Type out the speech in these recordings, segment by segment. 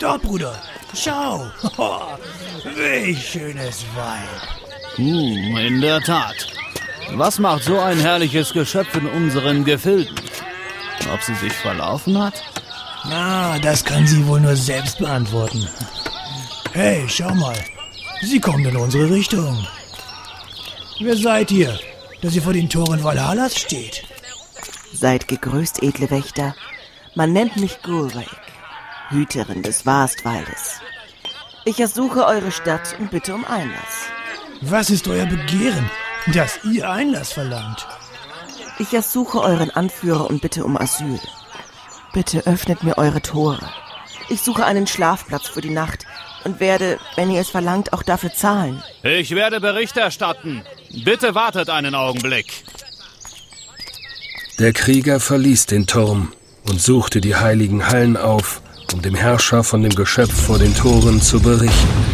Dort, Bruder. Schau. Welch schönes Weib. In der Tat. Was macht so ein herrliches Geschöpf in unseren Gefilden? Ob sie sich verlaufen hat? Na, das kann sie wohl nur selbst beantworten. Hey, schau mal. Sie kommt in unsere Richtung. Wer seid ihr, dass ihr vor den Toren Valhallas steht? Seid gegrüßt, edle Wächter. Man nennt mich Gulveig, Hüterin des Vastwaldes. Ich ersuche eure Stadt und bitte um Einlass. Was ist euer Begehren, dass ihr Einlass verlangt? Ich ersuche euren Anführer und bitte um Asyl. Bitte öffnet mir eure Tore. Ich suche einen Schlafplatz für die Nacht und werde, wenn ihr es verlangt, auch dafür zahlen. Ich werde Bericht erstatten. Bitte wartet einen Augenblick. Der Krieger verließ den Turm und suchte die heiligen Hallen auf, um dem Herrscher von dem Geschöpf vor den Toren zu berichten.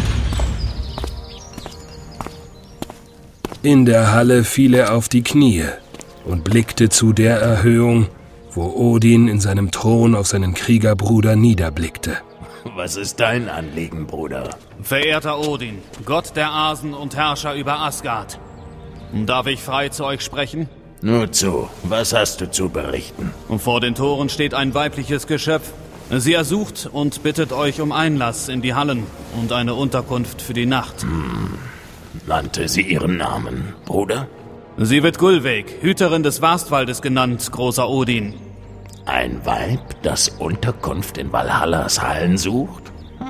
In der Halle fiel er auf die Knie und blickte zu der Erhöhung, wo Odin in seinem Thron auf seinen Kriegerbruder niederblickte. Was ist dein Anliegen, Bruder? Verehrter Odin, Gott der Asen und Herrscher über Asgard. Darf ich frei zu euch sprechen? Nur zu, was hast du zu berichten? Vor den Toren steht ein weibliches Geschöpf. Sie ersucht und bittet euch um Einlass in die Hallen und eine Unterkunft für die Nacht. Nannte sie ihren Namen, Bruder? Sie wird Gulveig, Hüterin des Vastwaldes genannt, großer Odin. Ein Weib, das Unterkunft in Valhallas Hallen sucht?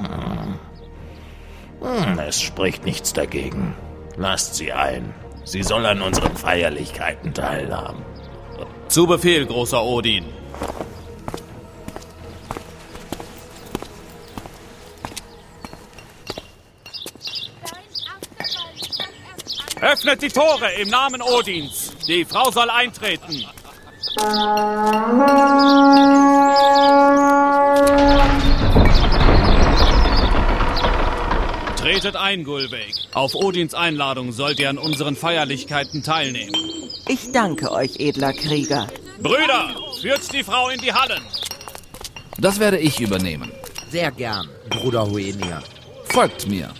Es spricht nichts dagegen. Lasst sie ein. Sie soll an unseren Feierlichkeiten teilhaben. Zu Befehl, großer Odin. Öffnet die Tore im Namen Odins. Die Frau soll eintreten. Tretet ein, Gulveig. Auf Odins Einladung sollt ihr an unseren Feierlichkeiten teilnehmen. Ich danke euch, edler Krieger. Brüder, führt die Frau in die Hallen. Das werde ich übernehmen. Sehr gern, Bruder Hoenir. Folgt mir.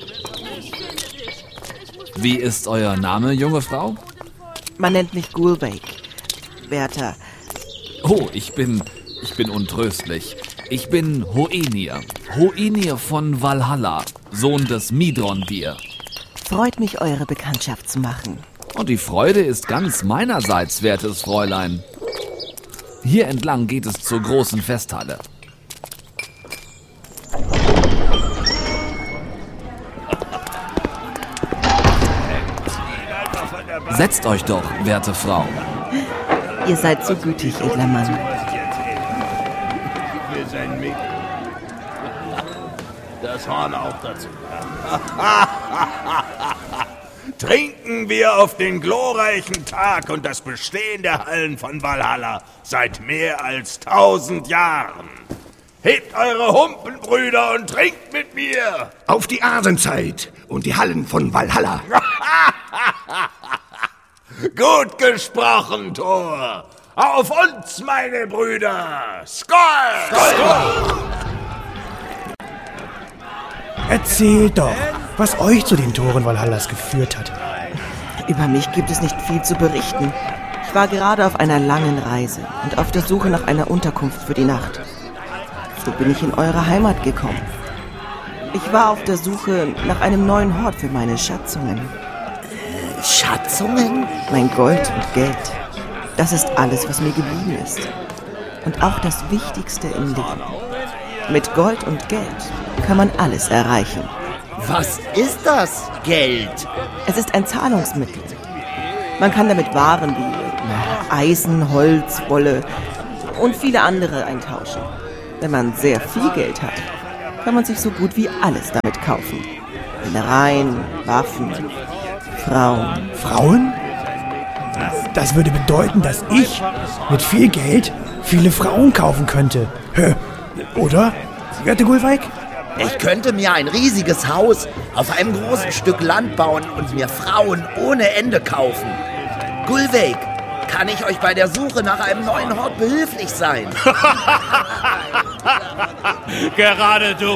Wie ist euer Name, junge Frau? Man nennt mich Gulveig. Werter. Oh, ich bin untröstlich. Ich bin Hoenir. Hoenir von Valhalla, Sohn des Midrondir. Freut mich, eure Bekanntschaft zu machen. Und die Freude ist ganz meinerseits, wertes Fräulein. Hier entlang geht es zur großen Festhalle. Setzt euch doch, werte Frau. Ihr seid so gütig, edler Mann. Das Horn auch dazu. Trinken wir auf den glorreichen Tag und das Bestehen der Hallen von Valhalla seit mehr als 1000 Jahren. Hebt eure Humpen, Brüder, und trinkt mit mir! Auf die Asenzeit und die Hallen von Valhalla. Gut gesprochen, Thor! Auf uns, meine Brüder! Skål! Skål! Erzählt doch, was euch zu den Toren Valhallas geführt hat. Über mich gibt es nicht viel zu berichten. Ich war gerade auf einer langen Reise und auf der Suche nach einer Unterkunft für die Nacht. So bin ich in eure Heimat gekommen. Ich war auf der Suche nach einem neuen Hort für meine Schatzungen. Schatzungen? Mein Gold und Geld. Das ist alles, was mir geblieben ist. Und auch das Wichtigste im Leben. Mit Gold und Geld kann man alles erreichen. Was ist das, Geld? Es ist ein Zahlungsmittel. Man kann damit Waren wie Eisen, Holz, Wolle und viele andere eintauschen. Wenn man sehr viel Geld hat, kann man sich so gut wie alles damit kaufen. Innereien, Waffen, Frauen. Frauen? Das würde bedeuten, dass ich mit viel Geld viele Frauen kaufen könnte. Oder, werte Gulveig? Ich könnte mir ein riesiges Haus auf einem großen Stück Land bauen und mir Frauen ohne Ende kaufen. Gulveig, kann ich euch bei der Suche nach einem neuen Hort behilflich sein? Gerade du.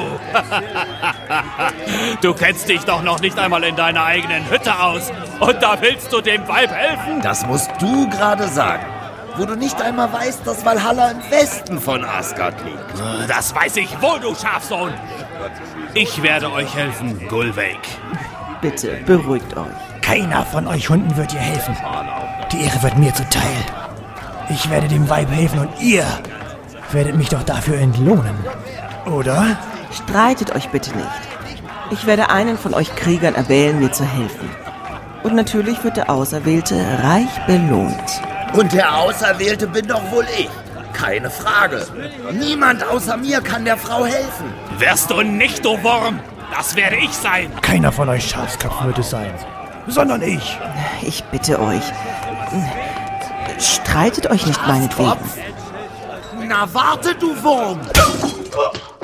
Du kennst dich doch noch nicht einmal in deiner eigenen Hütte aus. Und da willst du dem Weib helfen? Das musst du gerade sagen, wo du nicht einmal weißt, dass Valhalla im Westen von Asgard liegt. Das weiß ich wohl, du Schafsohn. Ich werde euch helfen, Gulveig. Bitte, beruhigt euch. Keiner von euch Hunden wird ihr helfen. Die Ehre wird mir zuteil. Ich werde dem Weib helfen und ihr werdet mich doch dafür entlohnen. Oder? Streitet euch bitte nicht. Ich werde einen von euch Kriegern erwählen, mir zu helfen. Und natürlich wird der Auserwählte reich belohnt. Und der Auserwählte bin doch wohl ich. Keine Frage. Niemand außer mir kann der Frau helfen. Wirst du nicht, du Wurm. Das werde ich sein. Keiner von euch Schafsköpfen wird es sein, sondern ich. Ich bitte euch. Streitet euch nicht meinetwegen. Na warte, du Wurm!